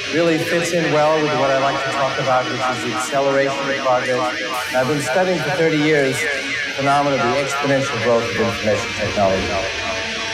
really fits in well with what I like to talk about, which is the acceleration of progress. And I've been studying for 30 years the phenomenon of the exponential growth of information technology.